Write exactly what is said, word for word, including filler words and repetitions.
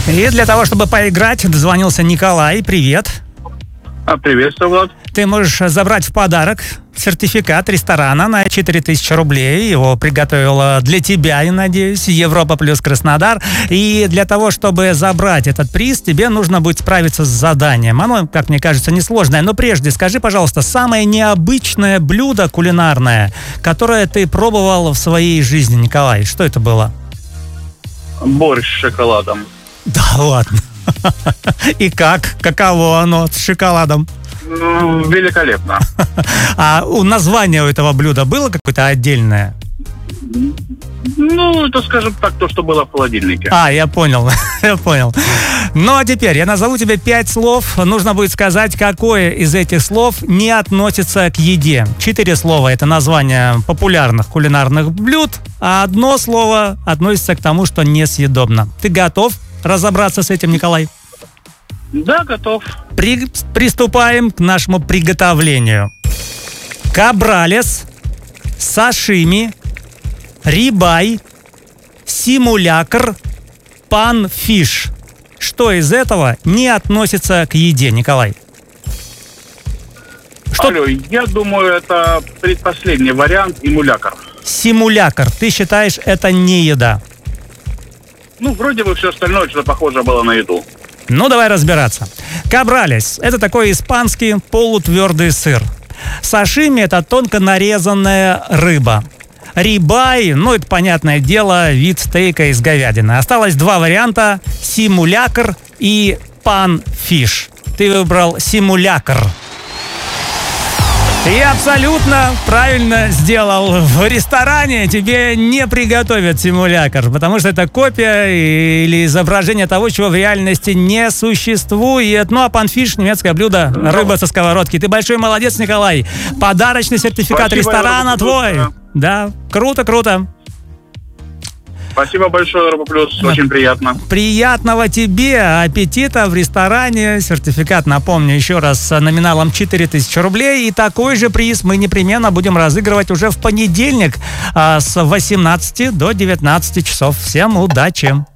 И для того, чтобы поиграть, дозвонился Николай. Привет. А, приветствую, Влад. Ты можешь забрать в подарок сертификат ресторана на четыре тысячи рублей. Его приготовила для тебя, я надеюсь, Европа плюс Краснодар. И для того, чтобы забрать этот приз, тебе нужно будет справиться с заданием. Оно, как мне кажется, несложное. Но прежде скажи, пожалуйста, самое необычное блюдо кулинарное, которое ты пробовал в своей жизни, Николай. Что это было? Борщ с шоколадом. Да ладно. И как? Каково оно с шоколадом? Великолепно. А у названия у этого блюда было какое-то отдельное? Ну, это, скажем так, то, что было в холодильнике. А, я понял, я понял. Ну, а теперь я назову тебе пять слов. Нужно будет сказать, какое из этих слов не относится к еде. Четыре слова — это название популярных кулинарных блюд, а одно слово относится к тому, что несъедобно. Ты готов разобраться с этим, Николай? Да, готов. При... Приступаем к нашему приготовлению. Кабралес, сашими, рибай, симулякр, панфиш. Что из этого не относится к еде, Николай? Что... Алло, я думаю, это предпоследний вариант — эмулякр. Симулякр. Ты считаешь, это не еда? Ну, вроде бы все остальное, что похоже было на еду. Ну, давай разбираться. Кабралес – это такой испанский полутвердый сыр. Сашими – это тонко нарезанная рыба. Рибай, ну, это, понятное дело, вид стейка из говядины. Осталось два варианта – симулякр и панфиш. Ты выбрал симулякр. И абсолютно правильно сделал. В ресторане тебе не приготовят симулякр, потому что это копия или изображение того, чего в реальности не существует. Ну, а панфиш — немецкое блюдо, рыба со сковородки. Ты большой молодец, Николай. Подарочный сертификат Спасибо, ресторана твой. да. Да, круто, круто. Спасибо большое, Европа плюс, очень приятно. Приятного тебе аппетита в ресторане. Сертификат, напомню, еще раз, с номиналом четыре тысячи рублей. И такой же приз мы непременно будем разыгрывать уже в понедельник а, с восемнадцати до девятнадцати часов. Всем удачи!